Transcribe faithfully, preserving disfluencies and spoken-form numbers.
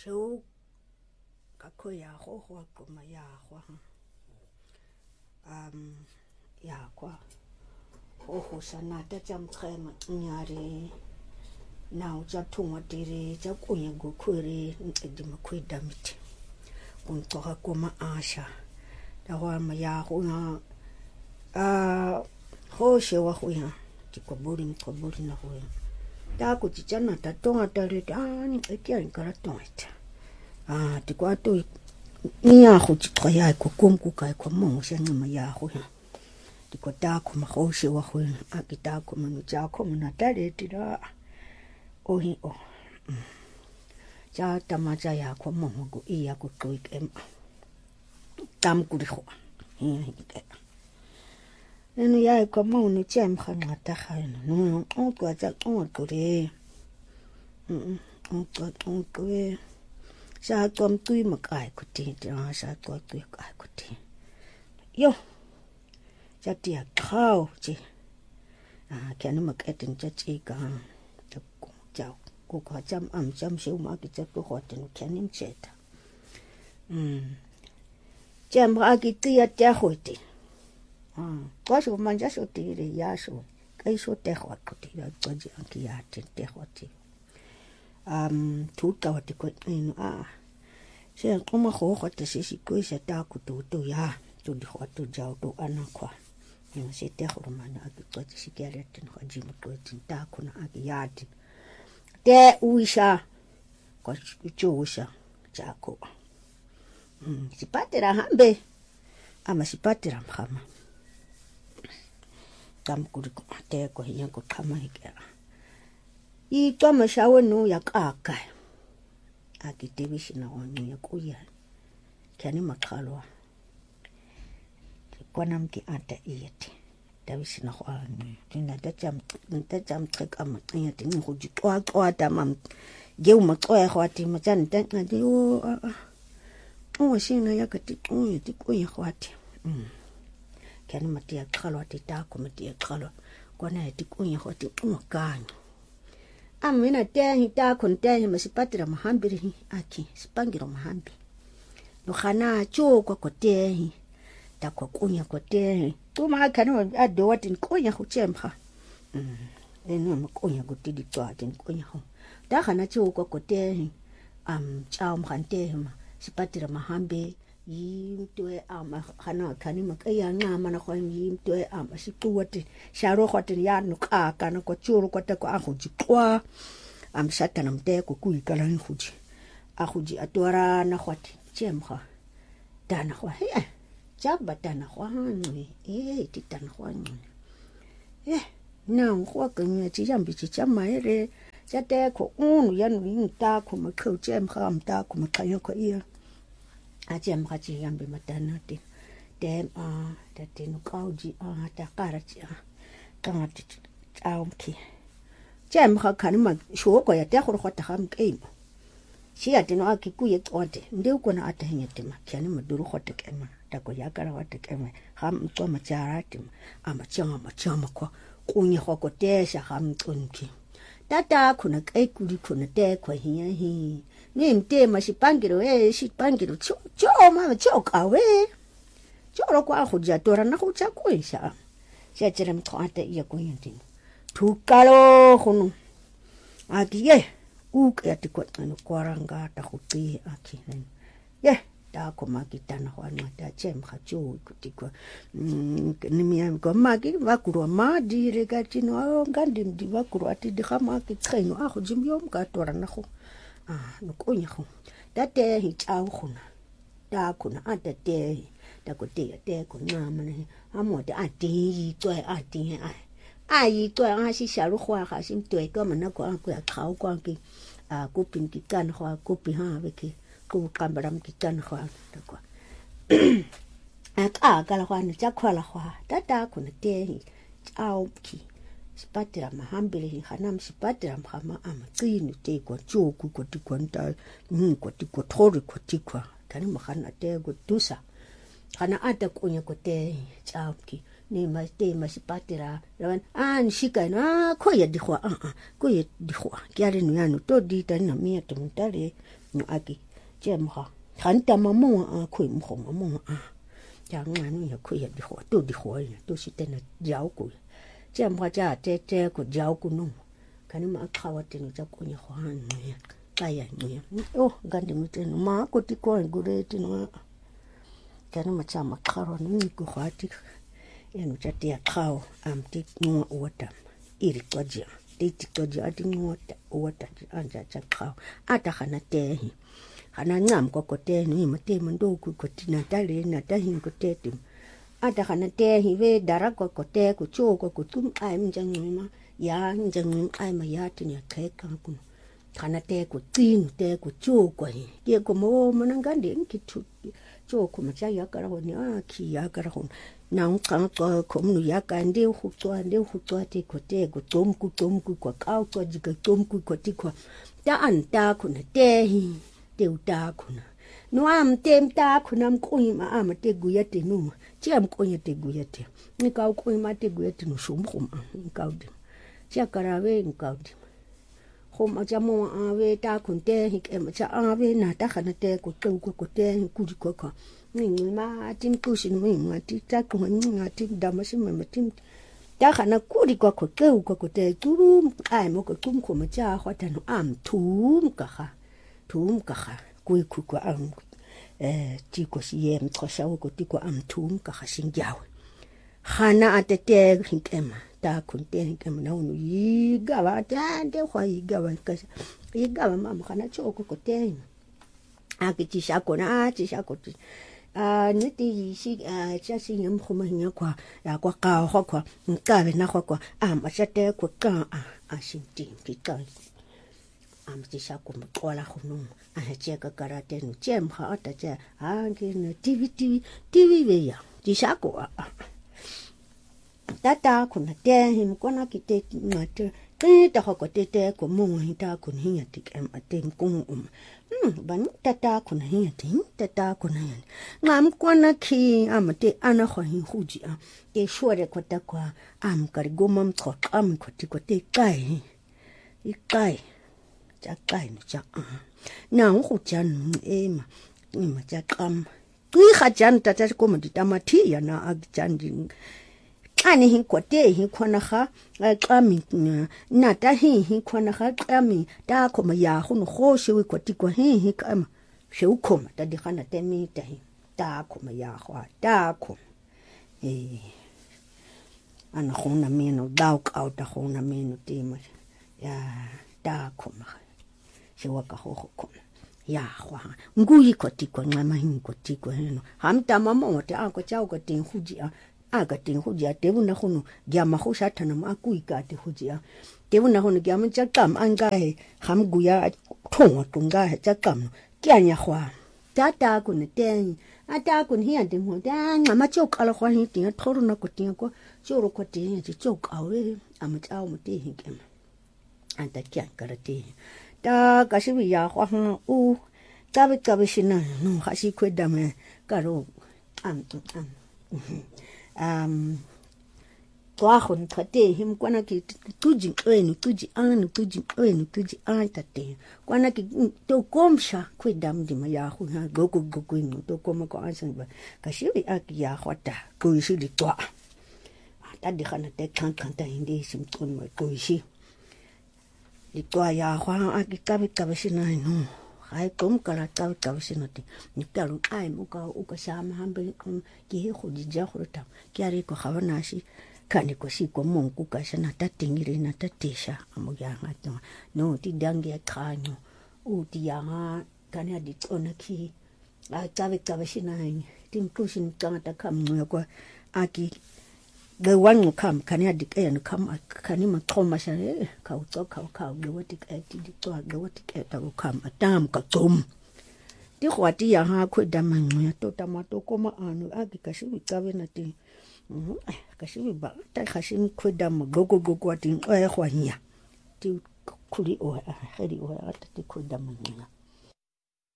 so kakoya ho ho kuma ya ho um ya kwa ho ho sana ta jam trema nyari na uja tungwa dire ja kunya gukuri ndi makwida miti untoha kuma asha da wa ma ya ho na a ho she wa ho ya tikoburi mkoburi na ho da ku chichana ta tonga ta le ta ni ke ya nkara tonga ah tikwato ni ya go tsoya ko komku ka ko mo se ngama ya go ya tikota ko ma go she wa go a kita ko mo ja ko mo na ta le tira o hi o ja tamaja ya ko mo go iya ko to ikem tam ku ri go hi hi eno ya ko mo ni chem khana ta khana no o ko ja o ko re mm o ko o ko sa tom tui makai ko ti ta sa to tu kai ko ti yo ja ti a khao chi a ke no maketin ja chi ka ta ko ja ko ka jam am jam sheu ma ki ja ko hoten ke nim cheta mm jam ba ki ti ya ta ho ti ah ko so man ja so ti re ya so kai so te ho ko ti ra ko ji an ki ya te te ho ti um tu ta te ko no a se como ho ho te se si ko se ta ku tu tu ya tu di ho tu ja tu ana kwa no se te ho mana ki ko ti si ke re te no ji mo ko ti ta ku na ki ya ti te uisha ko chu uisha ja ko mm si patera hambe ama si patera mkhama tam ku ko te ko hiya ko khama ke I toma shawe no ya kaka aki tebishi na wanu ya kuya kiani makhalwa kwana mki ata iyete tebishi na wanu tina tajam tajam trek ama iyete ni huji kwa kwa tamam geu matsoya khwati machan tanga di o o shina ya kati kuya ti kuya khwati mm kiani matia khalwa ti ta ko matia khalwa kwana ti kuya khwati umakanya amina tehi ta kon tehi masipatira mahambiri aki sipangiro mahambi no khana cho ko tehi ta ko kunya ko tehi tuma kana ado watin kunya ho chemha mm eno kunya ko tidi twatin kunya ho ta khana cho ko tehi am chao mkhante ma sipatira mahambi yimtwe ama khana khani makaya ngama na khwa yimtwe ama siqwati sharo khwatin ya nuka kana ko churu kwata ko ahuji kwa am shata namte ko kuikala nhuji ahuji atora na khwati chemkha dana khwa he jaba dana khwa ngwe eh titana khwa ngwe eh na khwa kanya chi jambi chi chamaere jate ko unu yanu yinta ko makho chemkha amta ko makhayo ko iya ajem khaji yambe matana ti dem a ta tinu kauji a ta karachi a kanga ti chaumki jem kha khani ma sho ko ya ta khur khota kham keim shi ya tinu akiku ye tsote nde ko na ata hinyete ma kyani maduru khota kema ta ko ya kara wata kema kham tso ma charati ama chama ma chama ko kunye kho ko tesha kham tsunki tata kuna kai kuli kuna te ko hiya hi ni mte ma sipangiro eh sipangiro cho cho ma cho kawe cho ro kwa khuja tora na khucha kuisha se cherem khate ya kuyantin thukalo khunu akiye u ke atikwa no kwaranga ta khuti akinen ye ta koma kitana hwana ta chem khachu kutikwa ni mi ko magi vakuru ma dire ka tino ngandi ndi vakuru ati di khama ki tkheno a khujim yom ka tora na khu ah no konya khu tate hi chao khuna ta kuna ata te ta ko te te ko na mane amo te ati twa ati ai ai twa a si shalu khwa kha sim twa ko mana ko ko khao ko ki a ku pin ki kan khwa ku pi ha ve ki ku kambaram ki kan khwa ta ko a ka ka la khwa ni cha khwa la khwa tata kuna te hi chao ki sipatira mahambili hanam sipatira mkhama ama qini te ko joku ko tikwanta ni ko tikwa thori ko tikwa tani makhana te go tusa khana ata kunya ko te chapki ni ma te ma sipatira ran an shika na ko ya dikhwa a ko ya dikhwa kyari no yanu to di tani na mia to mutare no aki jemha hanta mamo a khu mo mamo a ja ngani ya khu ya di ho to di ho ya to sitena jao ku jemha ja te te ku jao ku no kani ma khawa tenu ja ku nya ho han ya kaya nya oh gandi mutenu ma ko ti ko ngure ti no kani ma chama kharo ni ku khati enu ja ti khao am ti no wata iri kwaja ti kwaja ati ngota wata anja cha khao ata khana te khana ngam ko ko te ni mate mando ku ko ti na tale na ta hin ko te ti ata khana te hi ve dara ko ko te ku cho ko ku tum ai mjang ma ya mjang ai ma ya ti ni kai ka ku khana te ku tin te ku cho ko hi ke ko mo manangandi ki tu cho ko ma cha ya ka ro ni a ki ya ka ro nang kang ko ko nu ya ka ndi hu to ndi hu to ti ko te ko tom ku tom ku ko ka ko ji ka tom ku ko ti ko ta an ta ku na te hi te u ta ku na no am tem ta ku nam ko ma am te gu ya te nu chi am ko ya te gu ya te ni ka ko ma te gu ya te no shum khum ni ka di cha ka ra ve ni ka di khum a cha mo a ve ta ku te hi ke ma cha a ve na ta khana te ko tu ko ko te ku di ko ko ni ma tin ku sin mi ma ti ta ku ni ma ti da ma sin ma tin ta khana ku di ko ko ke ko ko te tu ai mo ko tum ko ma cha kho ta no am thum ka kha thum ka kha ku ku ko am eh ti ko si yem tro sha ko ti ko am thum ka kha sin jaw khana ate te hin kema ta ku te hin kema na no yi ga ba ta de kho yi ga ba ka yi ga ba ma khana cho ko ko te a ki ti sha ko na ti sha ko ti a ni ti si a cha si yam khu ma nya kwa ya kwa ka ho kwa ka be na kwa a ma cha te ko ka a a sin ti ki ka a ma ti sha ko mo ko la khu no a che ka ka ra te no chem ha ta cha a ki na ti vi ti ti vi ve ya ti sha ko a ta ta ku na te him ko na ki te ma te te ta ho ko te te ko mo hi ta ku ni ya ti kem a te ko um ban tata kuna hiya ting tata kuna hiya ngam kwana ki amate ana kho hin huji a te shore ko ta kwa am kar gomam tho am ko ti ko te kai i kai cha kai no cha na hu chan e ma ni ma cha kam ki kha chan tata ko mo di tamati ya na ag chan ding ani hin ko te hin khona kha qami na ta hin hin khona kha qami ta ko ma ya hu no kho shi ko ti ko hin hin kama she u khoma ta di khana te mi ta hin ta ko ma ya khwa ta ko eh ana khona mi no dau ka ta khona mi no ti ma ya ta ko ma she wa ka ho ko ya khwa ngui ko ti ko ngama hin ko ti ko no ham ta ma mo ta ko cha ko tin hu ji a aga tin hujia te buna khono gya ma kho sha thana ma ku ka te hujia te buna khono gya ma cha kam anga he ham guya thong tunga he cha kam kya nya khwa ta ta ku ne ten a ta ku hi ande mo ta ma cho ka la khwa hi ti thoro na ko ti ko cho ro ko ti ji cho ka we a ma cha mo ti hi kem anta kya ka ra ti ta ka shi ya khwa u ta be ka be shi na no ha shi kwe da me ka ro am am um kwa khon thate him kwana ki tuji enu tuji an tuji enu tuji an tate kwana ki to komsha kwedam di ma ya hu ha go go go go no to koma ko ansan ba ka shi a ki ya khota ko shi di to ta di khana te kan kan ta hindi sim ton ma ko shi di to ya khwa a ki ka be ka be shi na no ai kom kala ta ta sinati ni kalu ai mo ka u ka sama hambe ki ho di ja ho ta ki ari ko khawana shi kani ko si ko mon ku ka sana ta tingiri na ta tisha amo ya ngato no ti dange khanyo u ti ya nga kani adi ona ki a ta be ka be sinai tim ku sin ka ta kam no ko aki ga wan kam kani adi ka no kam kani ma thoma sha ka u to ka ka ga wati ka ti di to ga wati ka ta kam atam ka tom ti khwati ya ha khu da man ya to ta ma to ko ma anu agi ka shi ka be na ti ka shi ba ta ka shi khu da ma go go go ko ti o ya khwanya ti khuli o ha ri o ya ta ti khu da man ya